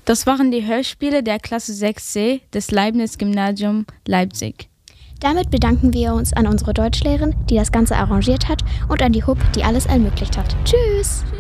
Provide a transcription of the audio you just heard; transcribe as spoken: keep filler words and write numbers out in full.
Das waren die Hörspiele der Klasse sechs C des Leibniz-Gymnasium Leipzig. Damit bedanken wir uns an unsere Deutschlehrerin, die das Ganze arrangiert hat, und an die H U B, die alles ermöglicht hat. Tschüss!